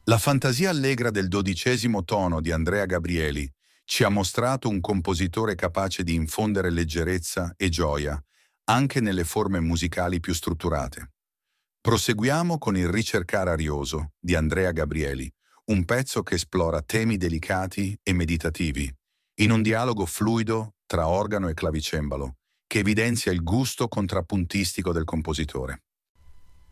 La fantasia allegra del 12° tono di Andrea Gabrieli ci ha mostrato un compositore capace di infondere leggerezza e gioia anche nelle forme musicali più strutturate. Proseguiamo con il Ricercare Arioso di Andrea Gabrieli, un pezzo che esplora temi delicati e meditativi, in un dialogo fluido tra organo e clavicembalo, che evidenzia il gusto contrappuntistico del compositore.